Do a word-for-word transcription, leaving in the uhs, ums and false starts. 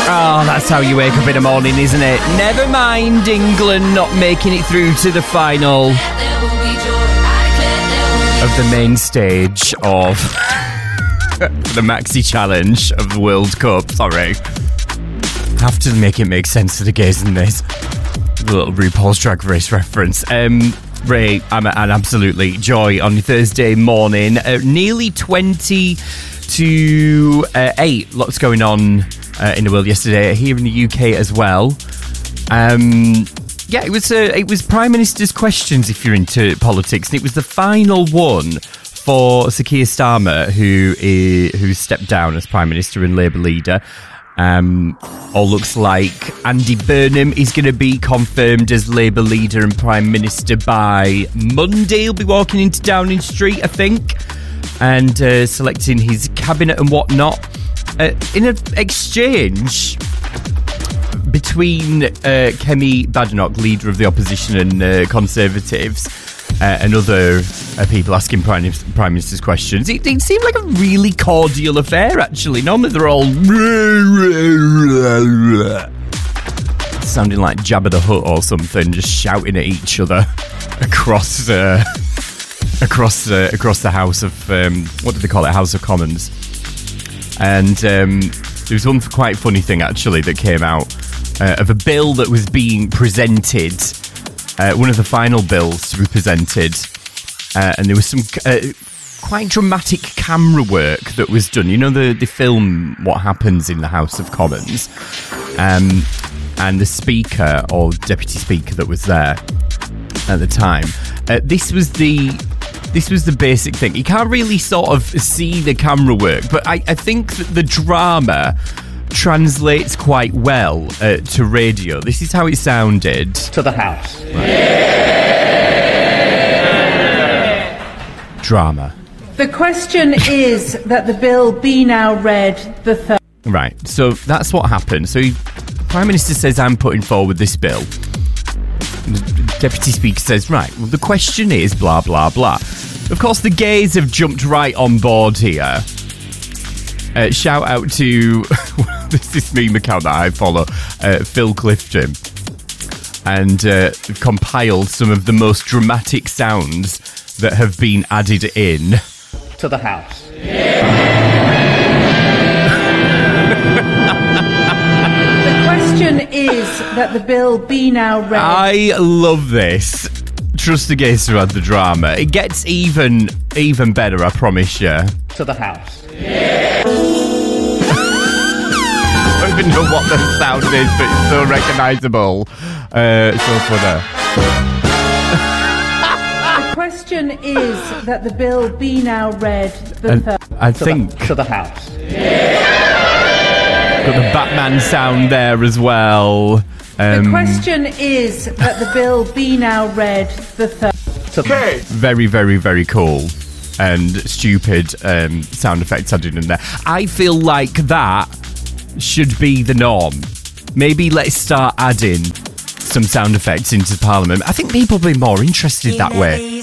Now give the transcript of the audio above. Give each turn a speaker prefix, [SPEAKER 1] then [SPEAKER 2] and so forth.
[SPEAKER 1] Oh, that's how you wake up in the morning, isn't it? Never mind England not making it through to the final of the main stage of the Maxi Challenge of the World Cup. Sorry. Have to make it make sense to the gays in this. A little RuPaul's Drag Race reference. Um, Ray, I'm an absolutely joy on Thursday morning. Uh, nearly twenty to eight. Lots going on uh, in the world yesterday, here in the U K as well. Um, yeah, it was uh, it was Prime Minister's questions, if you're into politics, and it was the final one for Sir Keir Starmer, who is, who stepped down as Prime Minister and Labour leader. Um, all looks like Andy Burnham is going to be confirmed as Labour leader and Prime Minister by Monday. He'll be walking into Downing Street, I think, and uh, selecting his cabinet and whatnot. Uh, in an exchange between uh, Kemi Badenoch, leader of the opposition and uh, Conservatives, uh, and other uh, people asking Prime, Prime Minister's questions, it, it seemed like a really cordial affair, actually. Normally they're all sounding like Jabba the Hutt or something, just shouting at each other across uh, across uh, across the House of um, what do they call it? House of Commons. And um, there was one quite funny thing actually that came out uh, of a bill that was being presented, uh, one of the final bills to be presented, uh, and there was some uh, quite dramatic camera work that was done. You know, the the film what happens in the House of Commons, um, and the Speaker or Deputy Speaker that was there at the time. Uh, this was the. This was the basic thing. You can't really sort of see the camera work, but I, I think that the drama translates quite well uh, to radio. This is how it sounded.
[SPEAKER 2] To the House.
[SPEAKER 1] Right. Drama.
[SPEAKER 3] The question is that the bill be now read the third.
[SPEAKER 1] Right, so that's what happened. So the Prime Minister says, I'm putting forward this bill. The Deputy Speaker says, right, well, the question is blah, blah, blah. Of course, the gays have jumped right on board here. Uh, shout out to this is meme account that I follow, uh, Phil Clifton, and uh, compiled some of the most dramatic sounds that have been added in
[SPEAKER 2] to the House.
[SPEAKER 3] The question is that the bill be now read.
[SPEAKER 1] I love this. Trust the gays to add the drama. It gets even even better, I promise you.
[SPEAKER 2] To the House.
[SPEAKER 1] I don't even know what the sound is, but it's so recognisable. Uh, so funny.
[SPEAKER 3] The question is that the bill be now read the
[SPEAKER 1] And
[SPEAKER 3] third.
[SPEAKER 1] I
[SPEAKER 2] To
[SPEAKER 1] think
[SPEAKER 2] the, to the House.
[SPEAKER 1] got the Batman sound there as well. Um,
[SPEAKER 3] the question is that the bill be now read the third.
[SPEAKER 2] Okay.
[SPEAKER 1] Very, very, very cool and stupid um, sound effects added in there. I feel like that should be the norm. Maybe let's start adding some sound effects into Parliament. I think people will be more interested that way.